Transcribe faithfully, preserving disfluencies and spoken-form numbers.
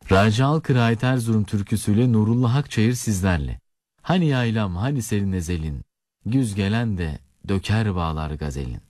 Raci Alkıraat Erzurum türküsüyle Nurullah Akçayır sizlerle. Hani yaylam hani senin ezelin, güz gelen de döker bağlar gazelin.